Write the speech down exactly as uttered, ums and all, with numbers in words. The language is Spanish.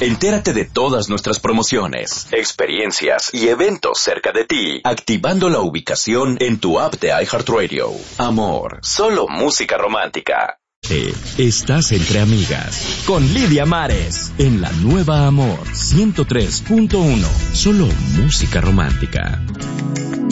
Entérate de todas nuestras promociones, experiencias y eventos cerca de ti, activando la ubicación en tu app de iHeartRadio. Amor, solo música romántica. Estás entre amigas con Lidia Mares en la nueva Amor ciento tres punto uno. Solo música romántica.